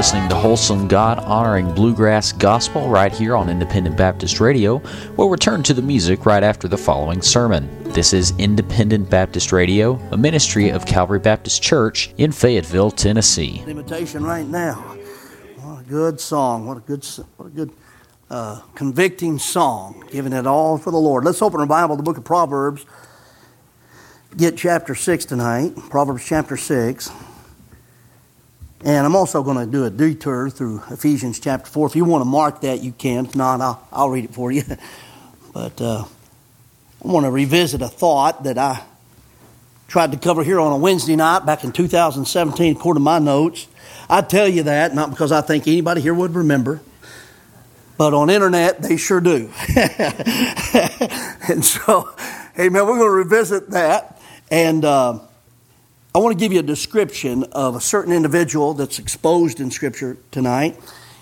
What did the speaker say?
listening to wholesome, God-honoring bluegrass gospel right here on Independent Baptist Radio. We'll return to the music right after the following sermon. This is Independent Baptist Radio, a ministry of Calvary Baptist Church in Fayetteville, Tennessee. Invitation right now. What a good song. What a good convicting song. Giving it all for the Lord. Let's open our Bible, the book of Proverbs. Get chapter 6 tonight. Proverbs chapter 6. And I'm also going to do a detour through Ephesians chapter 4. If you want to mark that, you can. If not, I'll read it for you. But I want to revisit a thought that I tried to cover here on a Wednesday night back in 2017, according to my notes. I tell you that, not because I think anybody here would remember, but on internet, they sure do. And so, amen, we're going to revisit that. And I want to give you a description of a certain individual that's exposed in Scripture tonight.